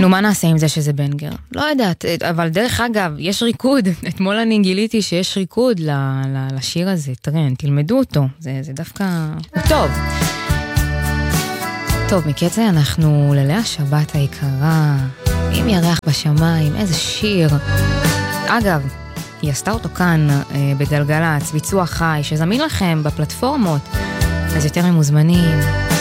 נו, מה נעשה עם זה שזה בנגר? לא יודעת, אבל דרך אגב, יש ריקוד. אתמול אני גיליתי שיש ריקוד לשיר הזה, טרנד, תלמדו אותו. זה דווקא טוב. טוב, מקצה אנחנו ללאה שבת היקרה, עם ירח בשמיים, איזה שיר. אגב, היא עשתה אותו כאן בגלגלצ, ביצוע חי, שזמין לכם בפלטפורמות, אז יותר ממוזמנים.